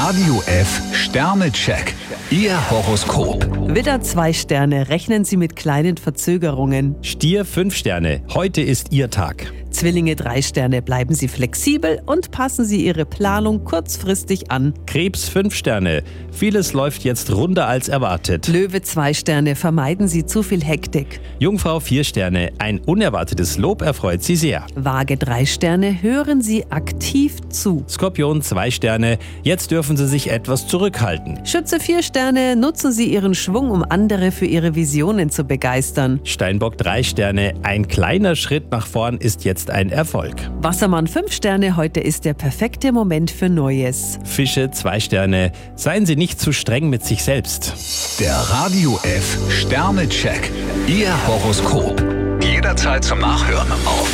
Radio F Sternecheck. Ihr Horoskop. Widder 2 Sterne, rechnen Sie mit kleinen Verzögerungen. Stier 5 Sterne, heute ist Ihr Tag. Zwillinge 3 Sterne, bleiben Sie flexibel und passen Sie Ihre Planung kurzfristig an. Krebs 5 Sterne, vieles läuft jetzt runder als erwartet. Löwe 2 Sterne, vermeiden Sie zu viel Hektik. Jungfrau 4 Sterne, ein unerwartetes Lob erfreut Sie sehr. Waage 3 Sterne, hören Sie aktiv zu. Skorpion 2 Sterne, jetzt dürfen Sie sich etwas zurückhalten. Schütze 4 Sterne, nutzen Sie Ihren Schwung, um andere für Ihre Visionen zu begeistern. Steinbock 3 Sterne, ein kleiner Schritt nach vorn ist jetzt ein Erfolg. Wassermann 5 Sterne, heute ist der perfekte Moment für Neues. Fische 2 Sterne, seien Sie nicht zu streng mit sich selbst. Der Radio F Sternecheck. Ihr Horoskop. Jederzeit zum Nachhören auf